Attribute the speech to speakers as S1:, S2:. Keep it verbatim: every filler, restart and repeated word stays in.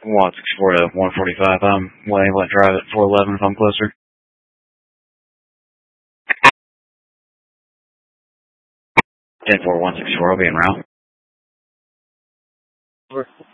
S1: Watts four to one forty-five. I'm willing to let drive at four eleven if I'm closer. ten four one six four, I'll be en route.
S2: Over.